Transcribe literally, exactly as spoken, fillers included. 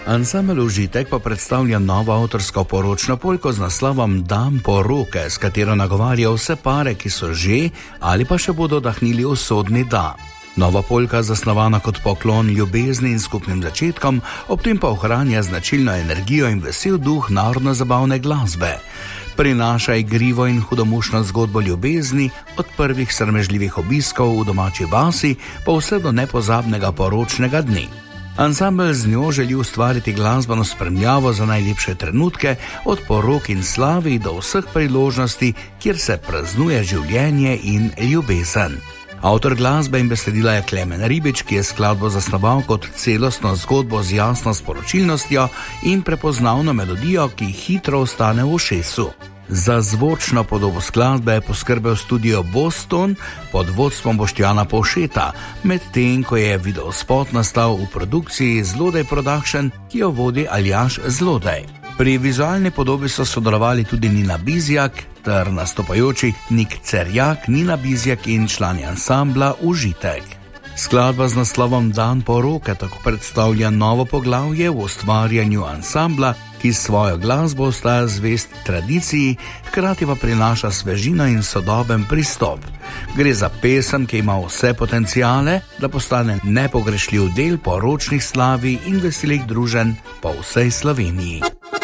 Ansambel Užitek pa predstavlja novo avtorsko poročno polko z naslovom Dan poroke, s katero nagovarja vse pare, ki so že ali pa še bodo dahnili usodni da. Nova polka, zasnovana kot poklon ljubezni in skupnim začetkom, ob tem pa ohranja značilno energijo in vesel duh narodno-zabavne glasbe. Prinaša igrivo in hudomušno zgodbo ljubezni, od prvih sramežljivih obiskov v domači vasi pa vse do nepozabnega poročnega dne. Ansambel z njo želi ustvariti glasbeno spremljavo za najlepše trenutke, od porok in slavi do vseh priložnosti, kjer se praznuje življenje in ljubezen. Avtor glasbe in besedila je Klemen Ribič, ki je skladbo zasnoval kot celostno zgodbo z jasno sporočilnostjo in prepoznavno melodijo, ki hitro ostane v ušesu. Za zvočno podobo skladbe je poskrbel studio Boston pod vodstvom Boštjana Povšeta, medtem ko je videospot nastal v produkciji Zlodej Production, ki jo vodi Aljaž Zlodej. Pri vizualni podobi so sodelovali tudi Nina Bizjak ter nastopajoči Nik Cerjak, Nina Bizjak in člani ansambla Užitek. Skladba z naslovom Dan poroke tako predstavlja novo poglavje v ustvarjanju ansambla, ki svojo glasbo ostaja zvest tradiciji, hkrati pa prinaša svežino in sodoben pristop. Gre za pesem, ki ima vse potenciale, da postane nepogrešljiv del poročnih slavi in veselih druženj po vsej Sloveniji.